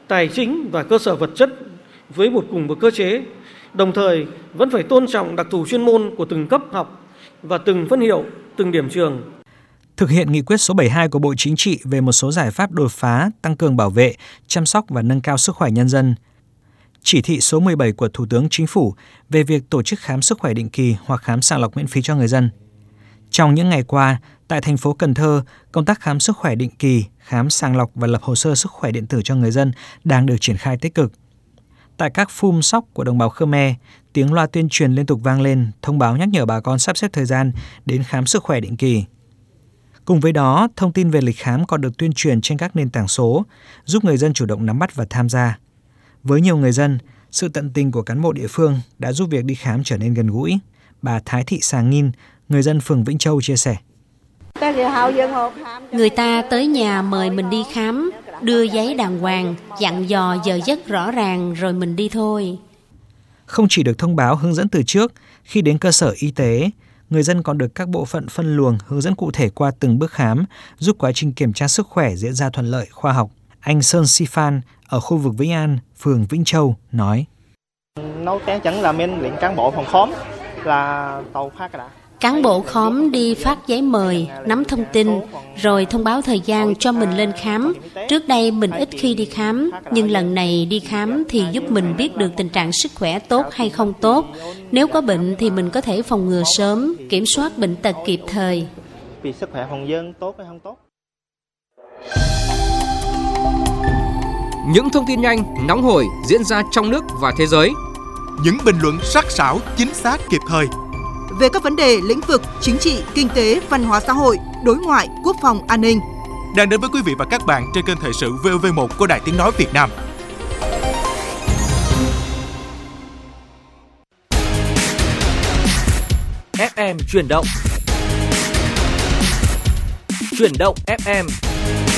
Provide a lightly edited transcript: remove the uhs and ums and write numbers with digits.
tài chính và cơ sở vật chất với một cơ chế, đồng thời vẫn phải tôn trọng đặc thù chuyên môn của từng cấp học và từng phân hiệu, từng điểm trường. Thực hiện nghị quyết số 72 của Bộ Chính trị về một số giải pháp đột phá, tăng cường bảo vệ, chăm sóc và nâng cao sức khỏe nhân dân. Chỉ thị số 17 của Thủ tướng Chính phủ về việc tổ chức khám sức khỏe định kỳ hoặc khám sàng lọc miễn phí cho người dân. Trong những ngày qua, tại thành phố Cần Thơ, công tác khám sức khỏe định kỳ, khám sàng lọc và lập hồ sơ sức khỏe điện tử cho người dân đang được triển khai tích cực. Tại các phum sóc của đồng bào Khmer, tiếng loa tuyên truyền liên tục vang lên, thông báo nhắc nhở bà con sắp xếp thời gian đến khám sức khỏe định kỳ. Cùng với đó, thông tin về lịch khám còn được tuyên truyền trên các nền tảng số, giúp người dân chủ động nắm bắt và tham gia. Với nhiều người dân, sự tận tình của cán bộ địa phương đã giúp việc đi khám trở nên gần gũi. Bà Thái Thị Sàng Nghìn, người dân phường Vĩnh Châu chia sẻ. Người ta tới nhà mời mình đi khám, đưa giấy đàng hoàng, dặn dò giờ giấc rõ ràng rồi mình đi thôi. Không chỉ được thông báo hướng dẫn từ trước, khi đến cơ sở y tế, người dân còn được các bộ phận phân luồng hướng dẫn cụ thể qua từng bước khám, giúp quá trình kiểm tra sức khỏe diễn ra thuận lợi, khoa học. Anh Sơn Si Phan ở khu vực Vĩnh An, phường Vĩnh Châu nói. Cán bộ khóm đi phát giấy mời, nắm thông tin, rồi thông báo thời gian cho mình lên khám. Trước đây mình ít khi đi khám, nhưng lần này đi khám thì giúp mình biết được tình trạng sức khỏe tốt hay không tốt. Nếu có bệnh thì mình có thể phòng ngừa sớm, kiểm soát bệnh tật kịp thời. Vì sức khỏe phòng dân tốt hay không tốt? Những thông tin nhanh, nóng hổi diễn ra trong nước và thế giới. Những bình luận sắc sảo, chính xác, kịp thời. Về các vấn đề lĩnh vực chính trị, kinh tế, văn hóa xã hội, đối ngoại, quốc phòng, an ninh. Đang đến với quý vị và các bạn trên kênh Thời sự VOV1 của Đài Tiếng nói Việt Nam. FM chuyển động. Chuyển động FM.